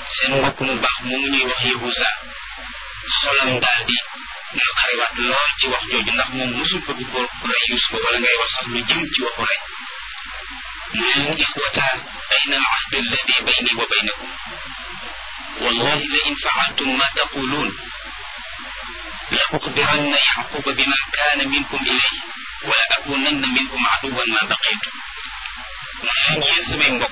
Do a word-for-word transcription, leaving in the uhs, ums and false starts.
seen mbokk mu baax moomu ñuy wax Yahuza xolam daal di ñu xariwaat lool ci wax jooju ndax moom mosul bëgg ko rey Yuusufa wala ngay wax sax lu jëm ci waxu rey mu ne leen ixwata ayna al ahd alladi bayni wa baynakum wallahi la in faaltum ma taquluun la uxbiranna yaquba bima kaana minkum ilayhi wala akunanna minkum aduwan ma baqitu mu ne leen yéen samay mbokk